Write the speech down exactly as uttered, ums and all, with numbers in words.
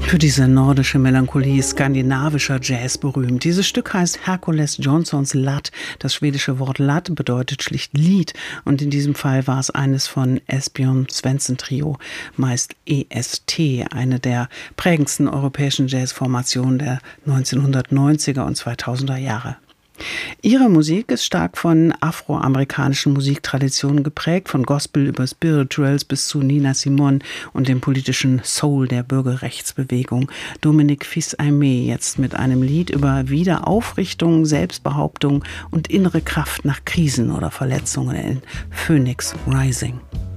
Für diese nordische Melancholie ist skandinavischer Jazz berühmt. Dieses Stück heißt Hercules Johnsons Ladd. Das schwedische Wort Ladd bedeutet schlicht Lied und in diesem Fall war es eines von Esbjörn Svensson Trio, meist E S T, eine der prägendsten europäischen Jazzformationen der neunzehnhundertneunziger und zweitausender Jahre. Ihre Musik ist stark von afroamerikanischen Musiktraditionen geprägt, von Gospel über Spirituals bis zu Nina Simone und dem politischen Soul der Bürgerrechtsbewegung. Dominique Fils-Aimé jetzt mit einem Lied über Wiederaufrichtung, Selbstbehauptung und innere Kraft nach Krisen oder Verletzungen in Phoenix Rising.